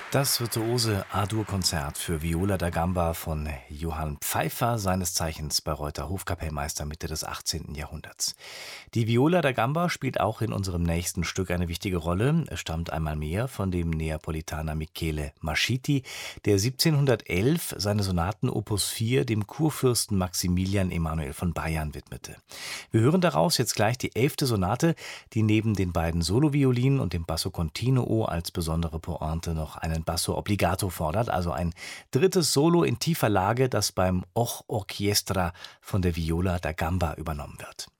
Das virtuose A-Dur-Konzert für Viola da Gamba von Johann Pfeiffer, seines Zeichens Bayreuther Hofkapellmeister Mitte des 18. Jahrhunderts. Die Viola da Gamba spielt auch in unserem nächsten Stück eine wichtige Rolle. Es stammt einmal mehr von dem Neapolitaner Michele Mascitti, der 1711 seine Sonaten Opus 4 dem Kurfürsten Maximilian Emanuel von Bayern widmete. Wir hören daraus jetzt gleich die 11. Sonate, die neben den beiden Soloviolinen und dem Basso Continuo als besondere Pointe noch einen Basso Obbligato fordert, also ein drittes Solo in tiefer Lage, das beim Och Orchestra von der Viola da Gamba übernommen wird.